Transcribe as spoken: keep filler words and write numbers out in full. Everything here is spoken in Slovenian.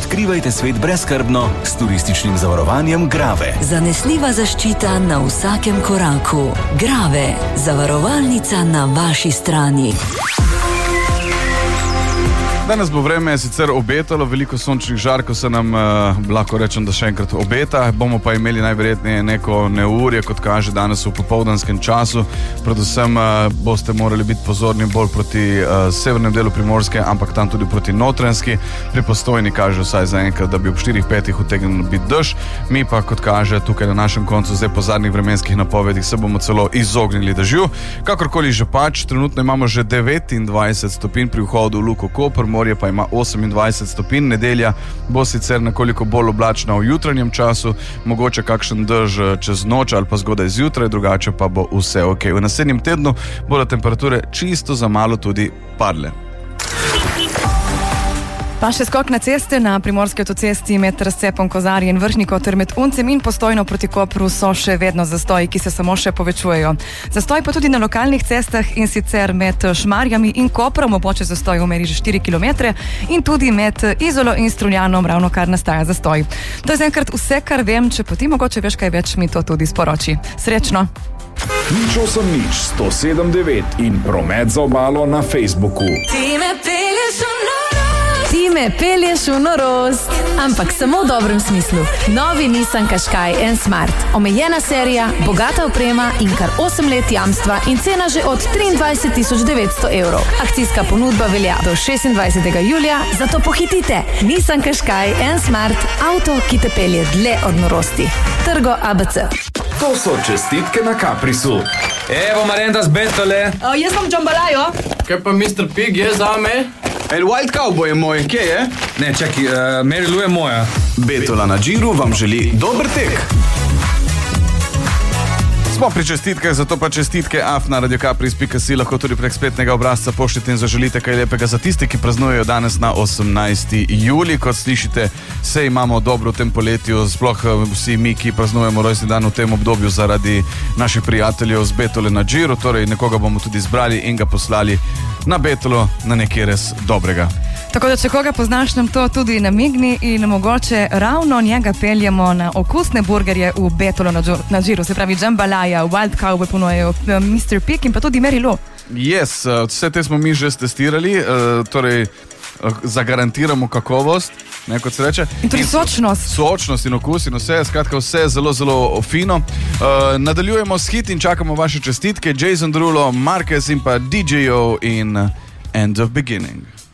Odkrivajte svet brezskrbno s turističnim zavarovanjem Grave. Zanesljiva zaščita na vsakem koraku. Grave, zavarovalnica na vaši strani. Danes bo vreme sicer obetalo, veliko sončnih žarkov se nam, eh, lahko rečem, da še enkrat obeta. Bomo pa imeli najverjetneje neko neurje, kot kaže danes v popoldanskem času. Predvsem eh, boste morali biti pozorni bolj proti eh, severnem delu Primorske, ampak tam tudi proti Notranjski. Pri Postojni kaže vsaj za enkrat, da bi ob štirih petih utegnil biti dež. Mi pa, kot kaže, tukaj na našem koncu, zdaj po zadnjih vremenskih napovedih, se bomo celo izognili dežju. Kakorkoli že pač, trenutno imamo že devetindvajset stopinj pri vhodu v Luko Koper, morje pa ima osemindvajset stopinj. Nedelja bo sicer nekoliko bolj oblačna v jutranjem času, mogoče kakšen dež čez noč ali pa zgodaj zjutraj, drugače pa bo vse ok. V naslednjem tednu bodo temperature čisto za malo tudi padle. Pa še skok na ceste. Na primorski avtocesti med razcepom Kozarje in Vrhniko ter med Uncem in Postojno proti Kopru so še vedno zastoji, ki se samo še povečujejo. Zastoj pa tudi na lokalnih cestah, in sicer med Šmarjami in Koprom, mogoče zastoj v meri že štiri kilometre, in tudi med Izolo in Strunjanom ravno kar nastaja zastoj. To je zaenkrat vse, kar vem. Če pa ti mogoče veš kaj več, mi to tudi sporoči. Srečno! Nič osem nič, sto sedem devet in promet za obalo na Facebooku. Ti me pelješ v norost. Ti me pelješ v norost. Ampak samo v dobrem smislu. Novi Nissan Qashqai N Smart. Omejena serija, bogata oprema in kar osem let jamstva in cena že od triindvajset tisoč devetsto evrov. Akcijska ponudba velja do šestindvajsetega julija, zato pohitite. Nissan Qashqai N Smart. Avto, ki te pelje dlje od norosti. Trgo A B C. To so čestitke na Caprisu. Evo Marenda z Betole. O, jaz vam džambalajo. Kaj pa mister Pig je zame? El Wild Cowboy je moj, kje je? Ne, čaki, uh, Mary Lou je moja. Betola na Džiru vam želi dober tek. Smo pri čestitkah, zato pa čestitke af na radio capris pika si lahko tudi prek spletnega obrazca pošljete in zaželite kaj lepega za tiste, ki praznujejo danes na osemnajsti julij. Kot slišite, se imamo dobro v tem poletju, sploh vsi mi, ki praznujemo rojstni dan v tem obdobju zaradi naših prijateljev z Betole na Džiru, torej nekoga bomo tudi zbrali in ga poslali na Betolo na nekaj res dobrega. Tako da, če koga poznaš, nam to tudi namigni in mogoče ravno njega peljemo na okusne burgerje v Betolo na Džiru, se pravi Džambalaja, Wild Cowboy ponujajo mister Pig in pa tudi Mary Lou. Yes, vse te smo mi že testirali, torej zagarantiramo kakovost, ne, kot se reče. In tudi sočnost. Sočnost in okus in vse, skratka vse zelo, zelo fino. Uh, nadaljujemo s hit in čakamo vaše čestitke. Jason Derulo, Marquez in pa D J O in End of Beginning.